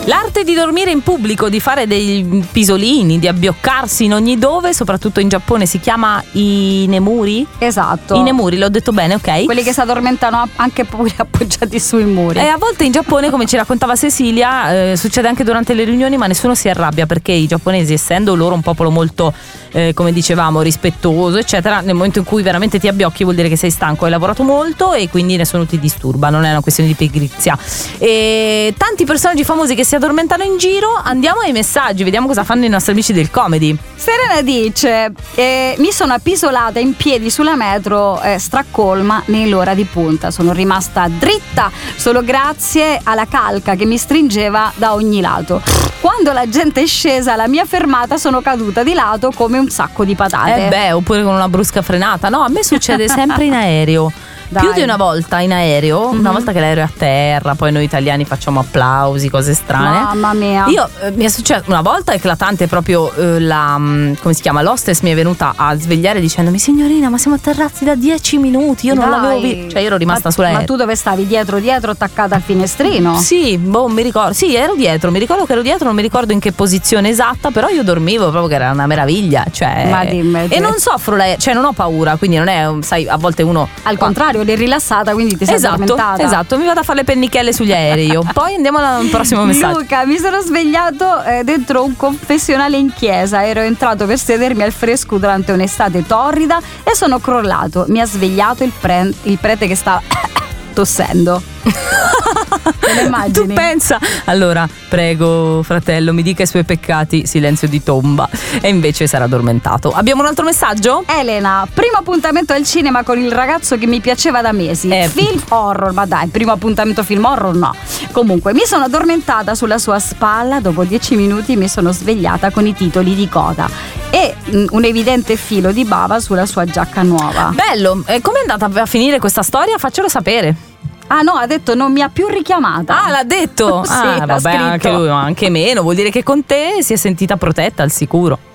L'arte di dormire in pubblico, di fare dei pisolini, di abbioccarsi in ogni dove, soprattutto in Giappone, si chiama inemuri? Esatto. Inemuri, l'ho detto bene, ok? Quelli che si addormentano anche pure appoggiati sui muri. E a volte in Giappone, come ci raccontava Cecilia, succede anche durante le riunioni, ma nessuno si arrabbia, perché i giapponesi, essendo loro un popolo molto, come dicevamo, rispettoso, eccetera, nel momento in cui veramente ti abbiocchi vuol dire che sei stanco, hai lavorato molto e quindi nessuno ti disturba, non è una questione di pigrizia. E tanti personaggi famosi che si addormentano in giro. Andiamo ai messaggi, vediamo cosa fanno i nostri amici del comedy. Serena dice: mi sono appisolata in piedi sulla metro stracolma nell'ora di punta. Sono rimasta dritta solo grazie alla calca che mi stringeva da ogni lato. Quando la gente è scesa alla mia fermata sono caduta di lato come un sacco di patate. Oppure con una brusca frenata. No, a me succede sempre in aereo. Dai. Più di una volta in aereo, una volta che l'aereo è a terra, poi noi italiani facciamo applausi, cose strane. Mamma mia. Mi è successo una volta eclatante, proprio come si chiama, l'hostess mi è venuta a svegliare dicendomi: signorina, ma siamo atterrati da 10 minuti, io non l'avevo visto. Cioè io ero rimasta sull'aereo. Ma tu dove stavi? Dietro attaccata al finestrino? Sì, mi ricordo. Sì, ero dietro, mi ricordo che ero dietro, non mi ricordo in che posizione esatta, però io dormivo proprio che era una meraviglia, cioè. Ma dimmi. E non soffro cioè non ho paura, quindi non è, sai, a volte uno al contrario, eri rilassata, quindi ti sei addormentata. Esatto, mi vado a fare le pennichelle sugli aerei io. Poi andiamo al prossimo messaggio. Luca: mi sono svegliato dentro un confessionale in chiesa, ero entrato per sedermi al fresco durante un'estate torrida e sono crollato. Mi ha svegliato il prete che stava tossendo. Te lo immagini? Tu pensa? Allora, prego fratello, mi dica i suoi peccati, silenzio di tomba. E invece sarà addormentato. Abbiamo un altro messaggio? Elena: primo appuntamento al cinema con il ragazzo che mi piaceva da mesi. Film horror, ma dai, primo appuntamento film horror no. Comunque mi sono addormentata sulla sua spalla, dopo 10 minuti mi sono svegliata con i titoli di coda e un evidente filo di bava sulla sua giacca nuova. Bello, com'è andata a finire questa storia? Faccelo sapere. Ah no, ha detto non mi ha più richiamata. Ah, l'ha detto? Sì, ah, l'ha vabbè, scritto. anche lui, anche meno. Vuol dire che con te si è sentita protetta al sicuro.